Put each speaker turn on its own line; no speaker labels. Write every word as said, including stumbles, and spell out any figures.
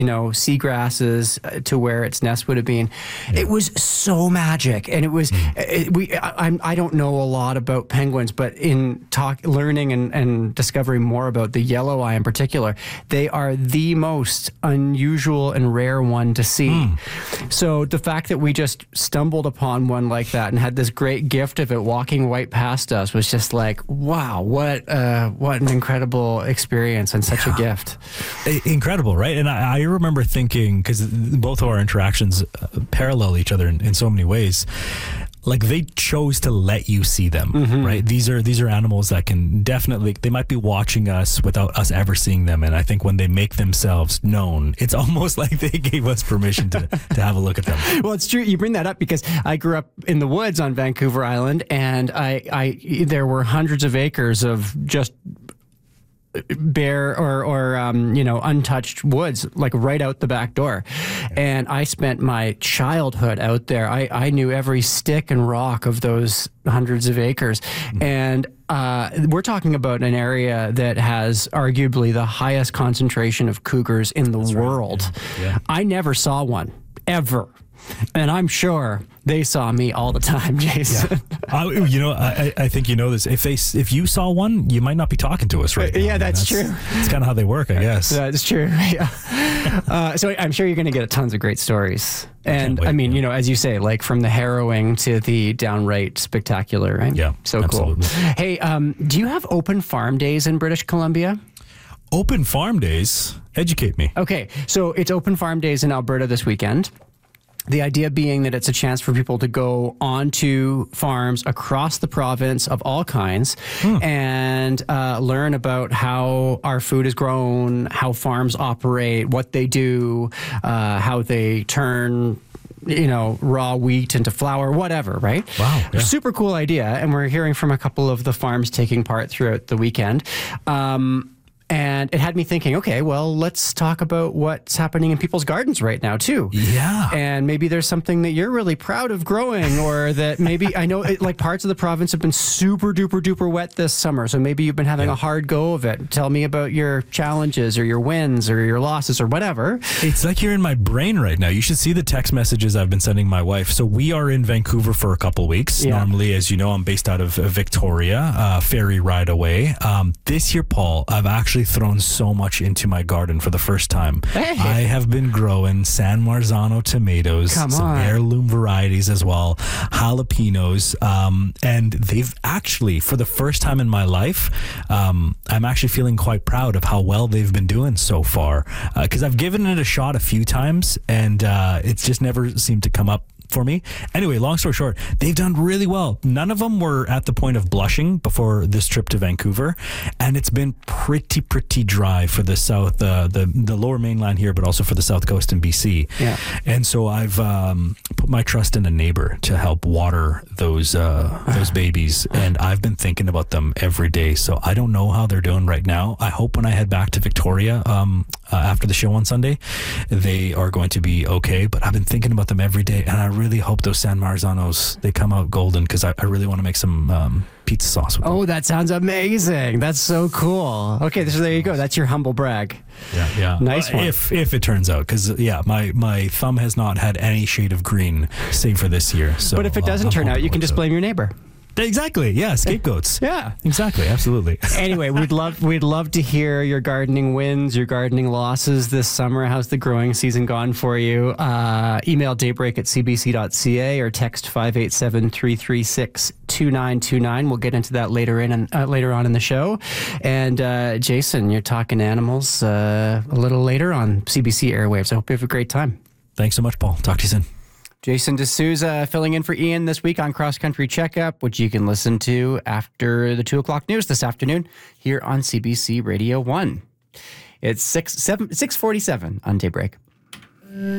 you know, seagrasses to where its nest would have been. Yeah. It was so magic. And it was, mm. it, we, I, I'm, I don't know a lot about penguins, but in talk, learning and, and discovering more about the yellow eye in particular, they are the most unusual and rare one to see. Mm. So the fact that we just stumbled upon one like that and had this great gift of it walking right past us was just like, wow, what, uh, what an incredible experience and such yeah. a gift.
Incredible, right? And I, I remember thinking, because both of our interactions parallel each other in, in so many ways, like they chose to let you see them, mm-hmm. right? These are these are animals that can definitely, they might be watching us without us ever seeing them. And I think when they make themselves known, it's almost like they gave us permission to, to have a look at them.
Well, it's true. You bring that up because I grew up in the woods on Vancouver Island, and I, I there were hundreds of acres of just bare or, or um, you know, untouched woods, like right out the back door. Yeah. And I spent my childhood out there. I, I knew every stick and rock of those hundreds of acres. Mm-hmm. And uh, we're talking about an area that has arguably the highest concentration of cougars in the That's world. Right. Yeah. Yeah. I never saw one, ever. And I'm sure they saw me all the time, Jason.
Yeah. uh, you know, I, I think you know this. If they, if you saw one, you might not be talking to us right now.
Yeah, that's,
that's
true.
It's kind of how they work, I guess.
That's true. Yeah. Uh, so I'm sure you're going to get tons of great stories. And I, I mean, yeah. you know, as you say, like from the harrowing to the downright spectacular, right?
Yeah,
so
absolutely.
Cool. Hey, um, do you have open farm days in British Columbia?
Open farm days? Educate me.
Okay, so it's open farm days in Alberta this weekend. The idea being that it's a chance for people to go onto farms across the province of all kinds hmm. and uh, learn about how our food is grown, how farms operate, what they do, uh, how they turn, you know, raw wheat into flour, whatever, right?
Wow. Yeah.
Super cool idea. And we're hearing from a couple of the farms taking part throughout the weekend. Um, And it had me thinking, okay, well, let's talk about what's happening in people's gardens right now, too.
Yeah.
And maybe there's something that you're really proud of growing, or that maybe, I know it, like parts of the province have been super duper duper wet this summer. So maybe you've been having yeah. a hard go of it. Tell me about your challenges or your wins or your losses or whatever.
It's like you're in my brain right now. You should see the text messages I've been sending my wife. So we are in Vancouver for a couple weeks. Yeah. Normally, as you know, I'm based out of Victoria, uh, ferry ride away. Um, this year, Paul, I've actually thrown so much into my garden for the first time.
Hey.
I have been growing San Marzano tomatoes,
Come
some
on.
heirloom varieties as well, jalapenos, um, and they've actually, for the first time in my life, um, I'm actually feeling quite proud of how well they've been doing so far, because uh, I've given it a shot a few times, and uh, it's just never seemed to come up for me. Anyway, long story short, they've done really well. None of them were at the point of blushing before this trip to Vancouver, and it's been pretty, pretty dry for the south, uh, the the lower mainland here, but also for the south coast in B C.
Yeah.
And so I've um, put my trust in a neighbor to help water those uh, those babies, and I've been thinking about them every day. So I don't know how they're doing right now. I hope when I head back to Victoria um, uh, after the show on Sunday, they are going to be okay. But I've been thinking about them every day, and I really hope those San Marzanos, they come out golden, because I, I really want to make some um, pizza sauce with them.
Oh, that sounds amazing. That's so cool. Okay, so there you go. That's your humble brag.
Yeah, yeah.
Nice
uh,
one.
If if it turns out, because, yeah, my, my thumb has not had any shade of green, save for this year. So,
but if it doesn't
uh,
turn out, you can just blame your neighbor.
Exactly. Yeah. Scapegoats.
Yeah.
Exactly. Absolutely.
Anyway, we'd love we'd love to hear your gardening wins, your gardening losses this summer. How's the growing season gone for you? Uh, email daybreak at c b c dot c a or text five eight seven, three three six, two nine two nine. We'll get into that later in and uh, later on in the show. And uh, Jason, you're talking animals uh, a little later on C B C airwaves. I hope you have a great time.
Thanks so much, Paul. Talk to you soon.
Jason D'Souza filling in for Ian this week on Cross Country Checkup, which you can listen to after the two o'clock news this afternoon here on C B C Radio one. It's six, seven, six forty-seven on Daybreak.